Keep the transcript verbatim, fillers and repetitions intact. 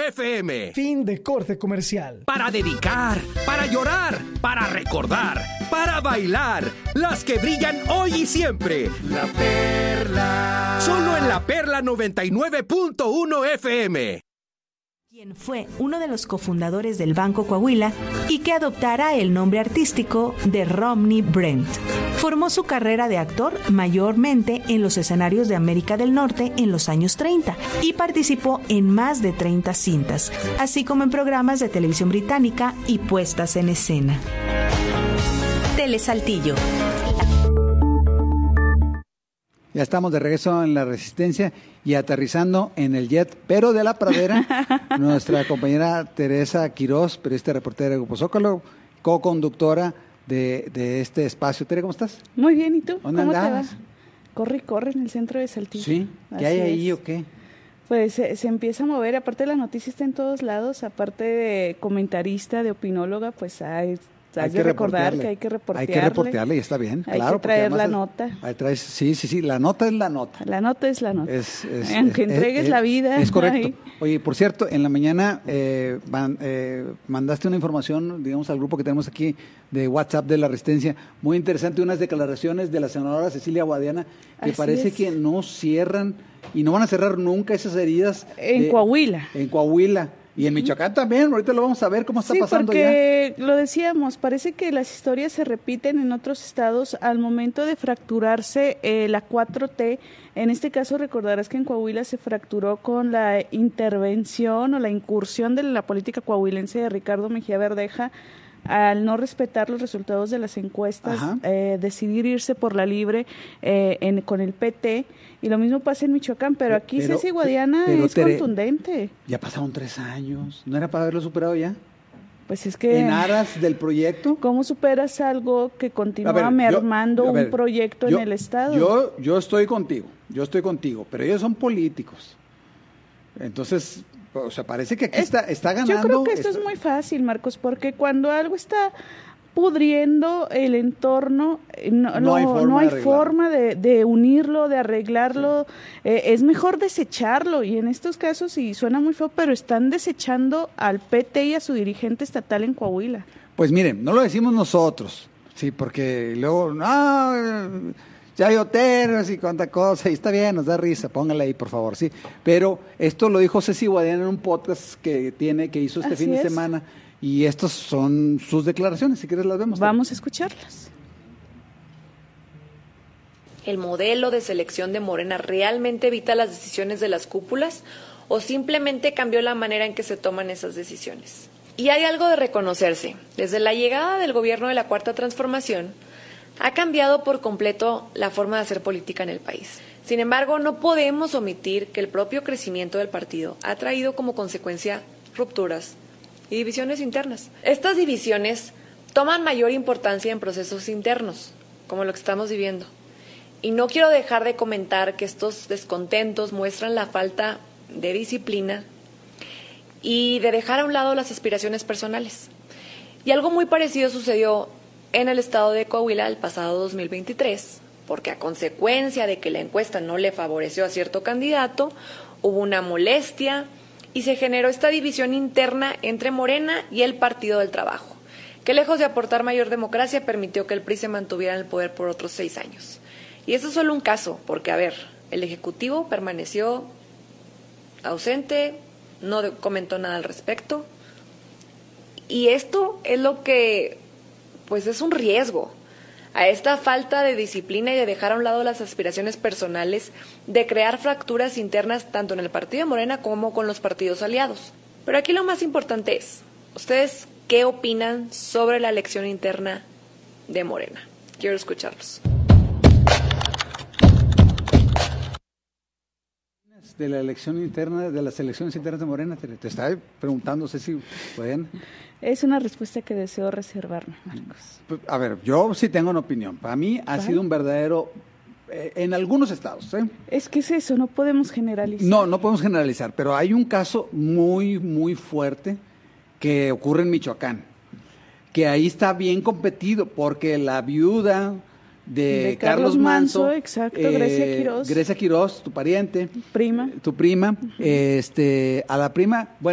F M. Fin de corte comercial. Para dedicar, para llorar, para recordar, para bailar, las que brillan hoy y siempre. La Perla. Solo en La Perla noventa y nueve punto uno F M. Quien fue uno de los cofundadores del Banco Coahuila y que adoptara el nombre artístico de Romney Brent. Formó su carrera de actor mayormente en los escenarios de América del Norte en los años treinta y participó en más de treinta cintas, así como en programas de televisión británica y puestas en escena. Telesaltillo. Ya estamos de regreso en La Resistencia y aterrizando en el jet, pero de la pradera, nuestra compañera Teresa Quirós, periodista reportera de Grupo Zócalo, co-conductora de, de este espacio. Tere, ¿cómo estás? Muy bien, ¿y tú? ¿Dónde ¿Cómo andabas? te va? Corre y corre en el centro de Saltillo. Sí, ¿qué Así hay ahí es. o qué? Pues se, se empieza a mover, aparte la noticia está en todos lados, aparte de comentarista, de opinóloga, pues hay... Hay que recordar que hay que reportearle. Hay que reportearle y está bien, hay claro. Hay que traer la es, nota. Ahí traes, sí, sí, sí, la nota es la nota. La nota es la nota. Es, es, Aunque es, entregues es, la vida. Es correcto. Ay. Oye, por cierto, en la mañana eh, man, eh, mandaste una información, digamos, al grupo que tenemos aquí de WhatsApp de La Resistencia, muy interesante, unas declaraciones de la senadora Cecilia Guadiana, que Así parece es. que no cierran y no van a cerrar nunca esas heridas. En de, Coahuila. En Coahuila. Y en Michoacán también, ahorita lo vamos a ver cómo está sí, pasando porque ya. Lo decíamos, parece que las historias se repiten en otros estados al momento de fracturarse eh, la cuatro T. En este caso recordarás que en Coahuila se fracturó con la intervención o la incursión de la política coahuilense de Ricardo Mejía Verdeja al no respetar los resultados de las encuestas, eh, decidir irse por la libre eh, en, con el P T, y lo mismo pasa en Michoacán, pero aquí pero, Ceci Guadiana pero, es Tere, contundente. Ya pasaron tres años, ¿no era para haberlo superado ya? Pues es que... ¿En aras del proyecto? ¿Cómo superas algo que continúa ver, mermando yo, ver, un proyecto yo, en el Estado? Yo, yo estoy contigo, yo estoy contigo, pero ellos son políticos. Entonces... O sea, parece que aquí es, está, está ganando. Yo creo que esto está... es muy fácil, Marcos, porque cuando algo está pudriendo el entorno, no, no hay forma, no hay de, forma de, de unirlo, de arreglarlo, sí. eh, es mejor desecharlo, y en estos casos, y suena muy feo, pero están desechando al P T y a su dirigente estatal en Coahuila. Pues miren, no lo decimos nosotros, sí, porque luego, no... ya hay hoteles y cuánta cosa, y está bien, nos da risa, póngale ahí, por favor, sí. Pero esto lo dijo Ceci Guadiana en un podcast que tiene, que hizo este Así fin de es. semana, y estas son sus declaraciones, si quieres las vemos. Vamos a escucharlas. ¿El modelo de selección de Morena realmente evita las decisiones de las cúpulas o simplemente cambió la manera en que se toman esas decisiones? Y hay algo de reconocerse. Desde la llegada del gobierno de la Cuarta Transformación, ha cambiado por completo la forma de hacer política en el país. Sin embargo, no podemos omitir que el propio crecimiento del partido ha traído como consecuencia rupturas y divisiones internas. Estas divisiones toman mayor importancia en procesos internos, como lo que estamos viviendo. Y no quiero dejar de comentar que estos descontentos muestran la falta de disciplina y de dejar a un lado las aspiraciones personales. Y algo muy parecido sucedió en el estado de Coahuila el pasado dos mil veintitrés, porque a consecuencia de que la encuesta no le favoreció a cierto candidato, hubo una molestia y se generó esta división interna entre Morena y el Partido del Trabajo, que lejos de aportar mayor democracia, permitió que el P R I se mantuviera en el poder por otros seis años. Y eso es solo un caso, porque, a ver, el Ejecutivo permaneció ausente, no comentó nada al respecto, y esto es lo que... pues es un riesgo a esta falta de disciplina y de dejar a un lado las aspiraciones personales, de crear fracturas internas tanto en el partido de Morena como con los partidos aliados. Pero aquí lo más importante es, ¿ustedes qué opinan sobre la elección interna de Morena? Quiero escucharlos. De la elección interna, de las elecciones internas de Morena, te, te estaba preguntando, sé si pueden... Es una respuesta que deseo reservarme, Marcos. A ver, yo sí tengo una opinión. Para mí ha ¿Vale? sido un verdadero... Eh, en algunos estados. ¿eh? Es que es eso, no podemos generalizar. No, no podemos generalizar, pero hay un caso muy, muy fuerte que ocurre en Michoacán, que ahí está bien competido, porque la viuda... De, de Carlos, Carlos Manso, Manso, exacto, eh, Grecia Quirós. Grecia Quirós, tu pariente, prima, tu prima, uh-huh. este, a la prima, bueno.